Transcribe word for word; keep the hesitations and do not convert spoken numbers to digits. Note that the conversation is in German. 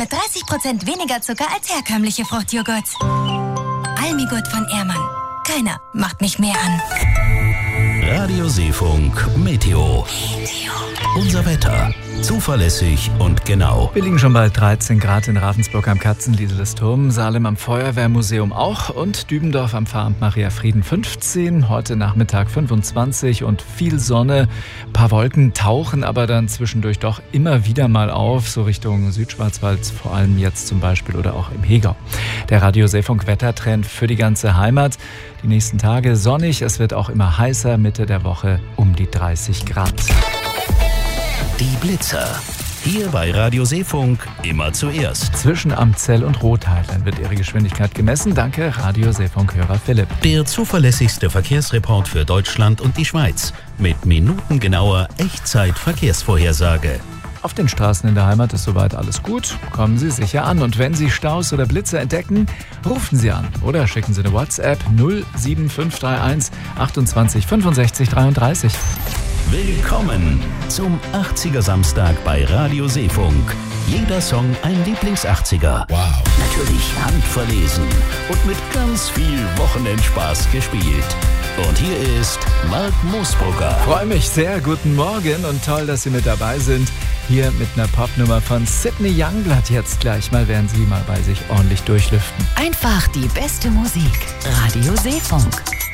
Mit dreißig Prozent weniger Zucker als herkömmliche Fruchtjoghurts. Almigurt von Ehrmann. Keiner macht mich mehr an. Radio Seefunk Meteo. Unser Wetter. Zuverlässig und genau. Wir liegen schon bei dreizehn Grad in Ravensburg am Katzenliedel-Turm, Salem am Feuerwehrmuseum auch und Dübendorf am Pfarramt Maria Frieden fünfzehn. Heute Nachmittag fünfundzwanzig und viel Sonne. Ein paar Wolken tauchen aber dann zwischendurch doch immer wieder mal auf, so Richtung Südschwarzwald, vor allem jetzt zum Beispiel oder auch im Hegau. Der Radio Seefunk Wettertrend für die ganze Heimat. Die nächsten Tage sonnig, es wird auch immer heißer, Mitte der Woche um die dreißig Grad. Die Blitzer. Hier bei Radio Seefunk immer zuerst. Zwischen Amzell und Rothailern wird ihre Geschwindigkeit gemessen. Danke, Radio Seefunk-Hörer Philipp. Der zuverlässigste Verkehrsreport für Deutschland und die Schweiz. Mit minutengenauer Echtzeit-Verkehrsvorhersage. Auf den Straßen in der Heimat ist soweit alles gut. Kommen Sie sicher an. Und wenn Sie Staus oder Blitze entdecken, rufen Sie an. Oder schicken Sie eine WhatsApp null sieben fünf drei eins achtundzwanzig fünfundsechzig dreiunddreißig. Willkommen zum achtziger Samstag bei Radio Seefunk. Jeder Song ein Lieblings-achtziger. Wow. Natürlich handverlesen und mit ganz viel Wochenendspaß gespielt. Und hier ist Mark Moosbrugger. Freue mich sehr. Guten Morgen und toll, dass Sie mit dabei sind. Hier mit einer Popnummer von Sidney Youngblood jetzt gleich mal, werden Sie mal bei sich ordentlich durchlüften. Einfach die beste Musik. Radio Seefunk.